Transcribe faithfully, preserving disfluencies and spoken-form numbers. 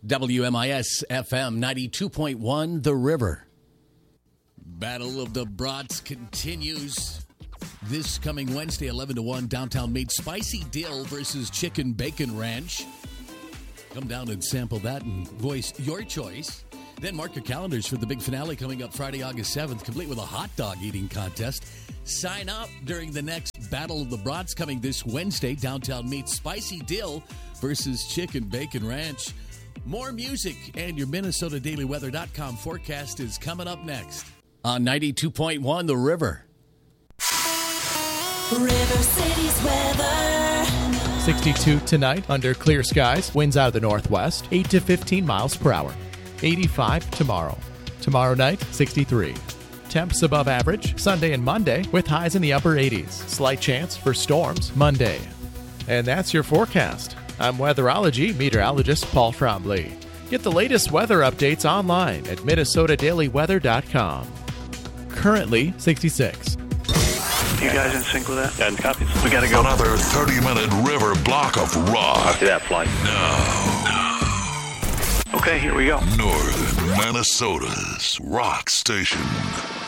W M I S F M ninety-two point one, The River. Battle of the Brats continues this coming Wednesday, eleven to one, downtown meet Spicy Dill versus Chicken Bacon Ranch. Come down and sample that and voice your choice. Then mark your calendars for the big finale coming up Friday, August seventh, complete with a hot dog eating contest. Sign up during the next Battle of the Brats coming this Wednesday, downtown meet Spicy Dill versus Chicken Bacon Ranch. More music and your Minnesota Daily Weather dot com forecast is coming up next on ninety-two point one The River. River City's weather. sixty-two tonight under clear skies. Winds out of the northwest, eight to fifteen miles per hour. eighty-five tomorrow. Tomorrow night, sixty-three. Temps above average Sunday and Monday with highs in the upper eighties. Slight chance for storms Monday. And that's your forecast. I'm weatherology meteorologist Paul Trombley. Get the latest weather updates online at Minnesota Daily Weather dot com. Currently sixty-six. You guys in sync with that? And copies. We gotta go. Another thirty-minute river block of rock. Do that flight. Now. Okay, here we go. Northern Minnesota's rock station.